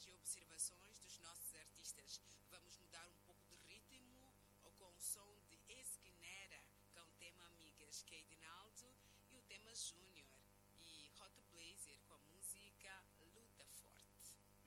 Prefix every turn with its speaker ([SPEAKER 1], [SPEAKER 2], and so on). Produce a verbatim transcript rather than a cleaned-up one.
[SPEAKER 1] e observações dos nossos artistas. Vamos mudar um pouco de ritmo ou com o som de Esquinera, com o tema Amigas, que é Edinaldo, e o tema Júnior.